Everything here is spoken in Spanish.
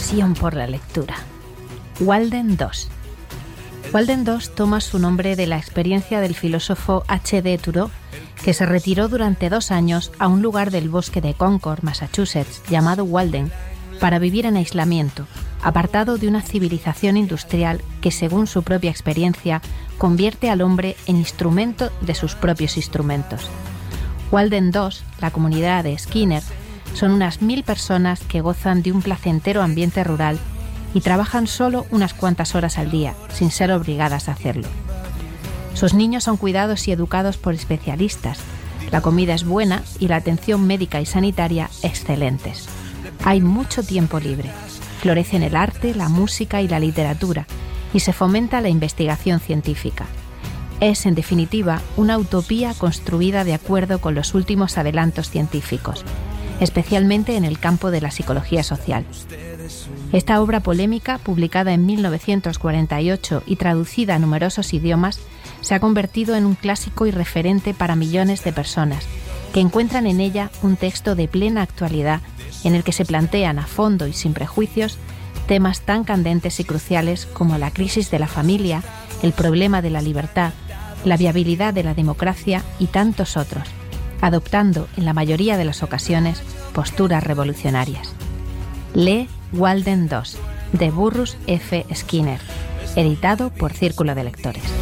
pasión por la lectura. Walden 2. Walden 2 toma su nombre de la experiencia del filósofo H.D. Thoreau, que se retiró durante 2 años a un lugar del bosque de Concord, Massachusetts, llamado Walden, para vivir en aislamiento, apartado de una civilización industrial que, según su propia experiencia, convierte al hombre en instrumento de sus propios instrumentos. Walden 2, la comunidad de Skinner, son unas 1000 personas que gozan de un placentero ambiente rural y trabajan solo unas cuantas horas al día, sin ser obligadas a hacerlo. Sus niños son cuidados y educados por especialistas, la comida es buena y la atención médica y sanitaria excelentes. Hay mucho tiempo libre, florecen el arte, la música y la literatura, y se fomenta la investigación científica. Es, en definitiva, una utopía construida de acuerdo con los últimos adelantos científicos, especialmente en el campo de la psicología social. Esta obra polémica, publicada en 1948 y traducida a numerosos idiomas, se ha convertido en un clásico y referente para millones de personas, que encuentran en ella un texto de plena actualidad en el que se plantean a fondo y sin prejuicios temas tan candentes y cruciales como la crisis de la familia, el problema de la libertad, la viabilidad de la democracia y tantos otros, adoptando en la mayoría de las ocasiones posturas revolucionarias. Lee Walden 2, de Burrus F. Skinner, editado por Círculo de Lectores.